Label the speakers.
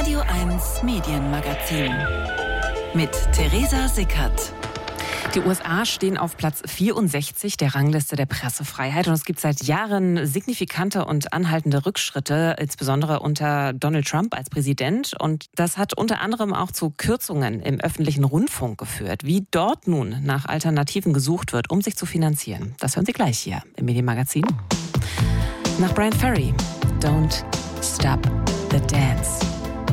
Speaker 1: Radio 1 Medienmagazin mit Theresa Sickert.
Speaker 2: Die USA stehen auf Platz 64 der Rangliste der Pressefreiheit und es gibt seit Jahren signifikante und anhaltende Rückschritte, insbesondere unter Donald Trump als Präsident. Und das hat unter anderem auch zu Kürzungen im öffentlichen Rundfunk geführt. Wie dort nun nach Alternativen gesucht wird, um sich zu finanzieren, das hören Sie gleich hier im Medienmagazin. Nach Brian Ferry, Don't Stop the Dance.